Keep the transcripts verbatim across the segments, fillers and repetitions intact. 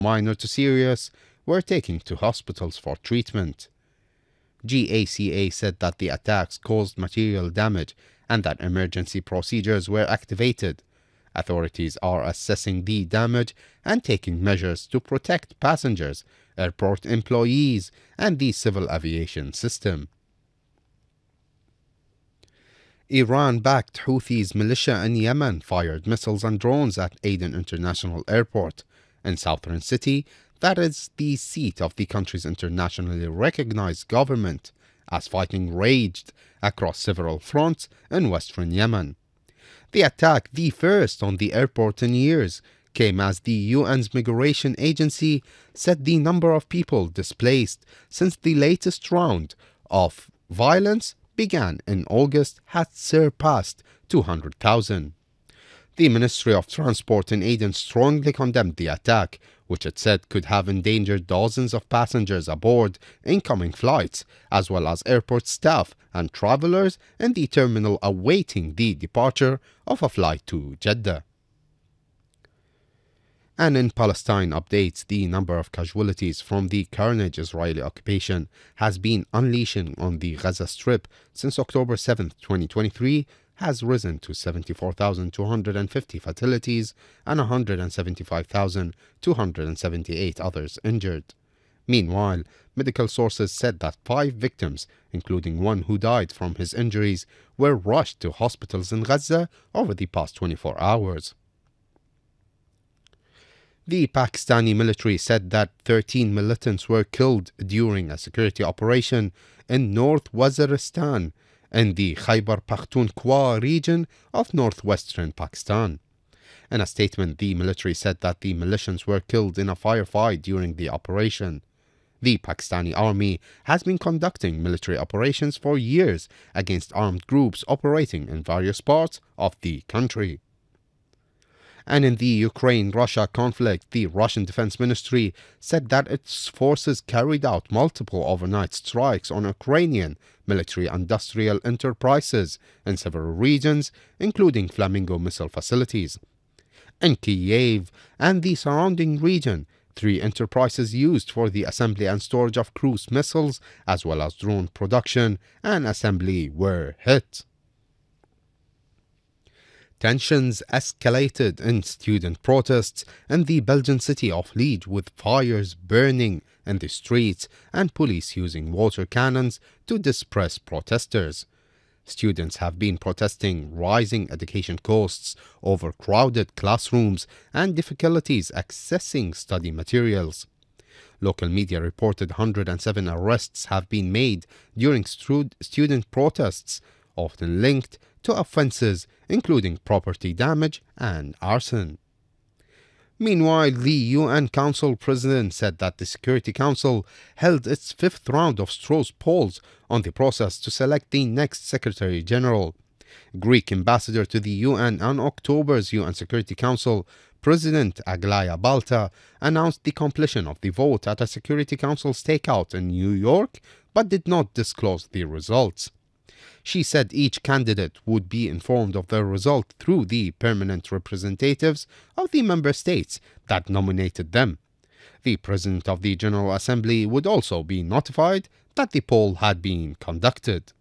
minor to serious were taken to hospitals for treatment. G A C A said that the attacks caused material damage and that emergency procedures were activated. Authorities are assessing the damage and taking measures to protect passengers, airport employees, and the civil aviation system. Iran-backed Houthis militia in Yemen fired missiles and drones at Aden International Airport in southern city that is the seat of the country's internationally recognized government, as fighting raged across several fronts in western Yemen. The attack, the first on the airport in years, came as the U N's Migration Agency said the number of people displaced since the latest round of violence began in August had surpassed two hundred thousand. The Ministry of Transport in Aden strongly condemned the attack, which it said could have endangered dozens of passengers aboard incoming flights, as well as airport staff and travelers in the terminal awaiting the departure of a flight to Jeddah. And in Palestine updates, the number of casualties from the carnage Israeli occupation has been unleashing on the Gaza Strip since October seventh, twenty twenty-three, has risen to seventy-four thousand two hundred fifty fatalities and one hundred seventy-five thousand two hundred seventy-eight others injured. Meanwhile, medical sources said that five victims, including one who died from his injuries, were rushed to hospitals in Gaza over the past twenty-four hours. The Pakistani military said that thirteen militants were killed during a security operation in North Waziristan in the Khyber Pakhtunkhwa region of northwestern Pakistan. In a statement, the military said that the militiants were killed in a firefight during the operation. The Pakistani army has been conducting military operations for years against armed groups operating in various parts of the country. And in the Ukraine-Russia conflict, the Russian Defense Ministry said that its forces carried out multiple overnight strikes on Ukrainian military-industrial enterprises in several regions, including Flamingo missile facilities. In Kiev and the surrounding region, three enterprises used for the assembly and storage of cruise missiles, as well as drone production and assembly, were hit. Tensions escalated in student protests in the Belgian city of Liege, with fires burning in the streets and police using water cannons to disperse protesters. Students have been protesting rising education costs, overcrowded classrooms, and difficulties accessing study materials. Local media reported one hundred seven arrests have been made during stu- student protests, often linked to offences including property damage and arson. Meanwhile, the U N Council President said that the Security Council held its fifth round of straw polls on the process to select the next Secretary General. Greek ambassador to the U N on October's U N Security Council, President Aglaya Balta, announced the completion of the vote at a Security Council stakeout in New York, but did not disclose the results. She said each candidate would be informed of the result through the permanent representatives of the member states that nominated them. The President of the General Assembly would also be notified that the poll had been conducted.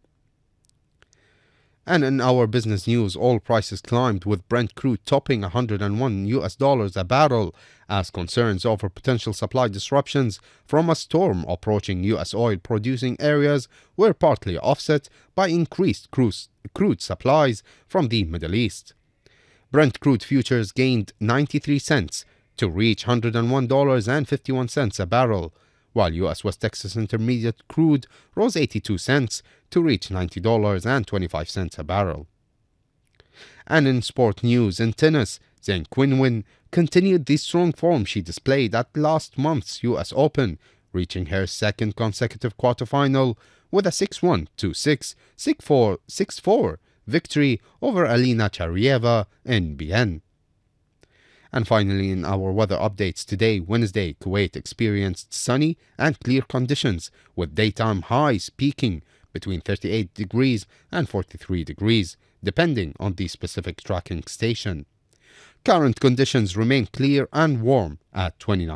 And in our business news, oil prices climbed, with Brent crude topping one hundred one U S dollars a barrel as concerns over potential supply disruptions from a storm approaching U S oil producing areas were partly offset by increased crude supplies from the Middle East. Brent crude futures gained ninety-three cents to reach one hundred one dollars and fifty-one cents a barrel, while U S West Texas Intermediate crude rose eighty-two cents to reach ninety dollars and twenty-five cents a barrel. And in sport news, in tennis, Zheng Qinwen continued the strong form she displayed at last month's U S Open, reaching her second consecutive quarterfinal with a six one, two six, six four, six four victory over Alina Charieva in Bienne. And finally, in our weather updates today, Wednesday, Kuwait experienced sunny and clear conditions, with daytime highs peaking between thirty-eight degrees and forty-three degrees, depending on the specific tracking station. Current conditions remain clear and warm at twenty-nine